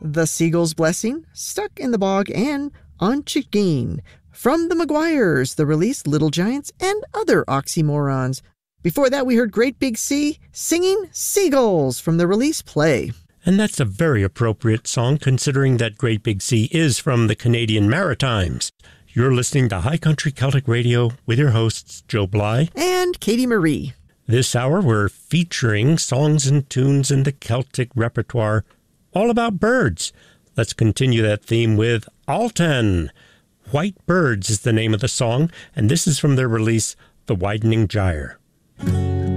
The Seagull's Blessing, Stuck in the Bog, and On Chickeen. From the Maguires, the release Little Giants, and other oxymorons. Before that, we heard Great Big Sea singing Seagulls from the release Play. And that's a very appropriate song considering that Great Big Sea is from the Canadian Maritimes. You're listening to High Country Celtic Radio with your hosts, Joe Bly and Katie Marie. This hour, we're featuring songs and tunes in the Celtic repertoire, all about birds. Let's continue that theme with Altan. White Birds is the name of the song, and this is from their release, The Widening Gyre.